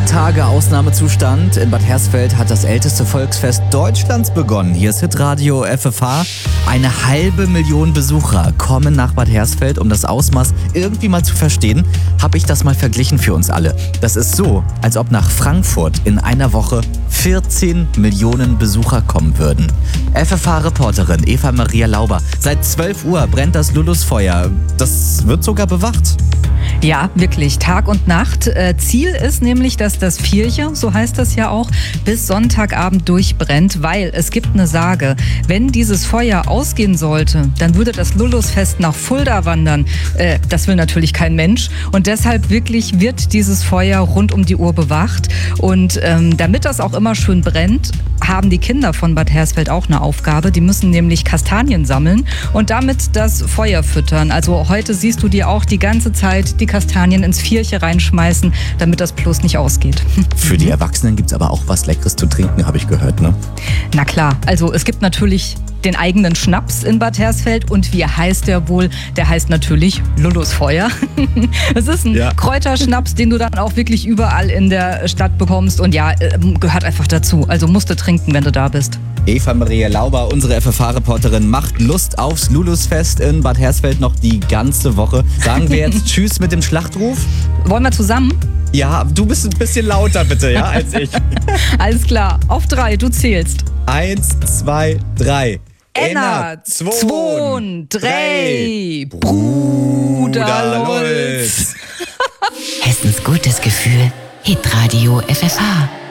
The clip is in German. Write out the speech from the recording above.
8 Tage Ausnahmezustand. In Bad Hersfeld hat das älteste Volksfest Deutschlands begonnen. Hier ist Hitradio FFH. 500.000 Besucher kommen nach Bad Hersfeld, um das Ausmaß irgendwie mal zu verstehen. Habe ich das mal verglichen für uns alle. Das ist so, als ob nach Frankfurt in einer Woche 14 Millionen Besucher kommen würden. FFH-Reporterin Eva Maria Lauber. Seit 12 Uhr brennt das Lulusfeuer. Das wird sogar bewacht. Ja, wirklich, Tag und Nacht. Ziel ist nämlich, dass das Vierche, so heißt das ja auch, bis Sonntagabend durchbrennt, weil es gibt eine Sage. Wenn dieses Feuer ausgehen sollte, dann würde das Lulusfest nach Fulda wandern. Das will natürlich kein Mensch. Und deshalb wirklich wird dieses Feuer rund um die Uhr bewacht. Und damit das auch immer schön brennt, haben die Kinder von Bad Hersfeld auch eine Aufgabe. Die müssen nämlich Kastanien sammeln und damit das Feuer füttern. Also heute siehst du dir auch die ganze Zeit die Kastanien ins Vierche reinschmeißen, damit das bloß nicht ausgeht. Für die Erwachsenen gibt es aber auch was Leckeres zu trinken, habe ich gehört, ne? Na klar, also es gibt natürlich den eigenen Schnaps in Bad Hersfeld. Und wie heißt der wohl? Der heißt natürlich Lulusfeuer. Es ist ein Kräuterschnaps, den du dann auch wirklich überall in der Stadt bekommst. Und ja, gehört einfach dazu. Also musst du trinken, wenn du da bist. Eva Maria Lauber, unsere FFH-Reporterin, macht Lust aufs Lulusfest in Bad Hersfeld noch die ganze Woche. Sagen wir jetzt Tschüss mit dem Schlachtruf? Wollen wir zusammen? Ja, du bist ein bisschen lauter bitte, ja, als ich. Alles klar, auf 3, du zählst. 1, 2, 3. Enna, 2, 3, Bruder Lulz. Hessens gutes Gefühl, Hitradio FFH.